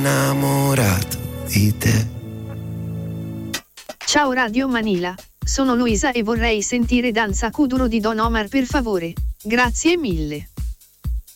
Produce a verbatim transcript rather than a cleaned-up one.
innamorato di te. Ciao Radio Manila, sono Luisa e vorrei sentire Danza Kuduro di Don Omar per favore. Grazie mille.